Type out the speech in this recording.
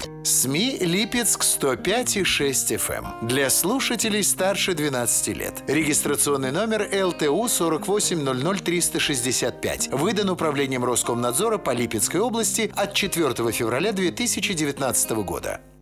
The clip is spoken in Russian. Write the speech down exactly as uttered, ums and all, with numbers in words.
СМИ Липецк сто пять и шесть эф эм. Для слушателей старше двенадцати лет. Регистрационный номер эл тэ у сорок восемь ноль ноль триста шестьдесят пять. Выдан Управлением Роскомнадзора по Липецкой области от четвёртого февраля две тысячи девятнадцатого года.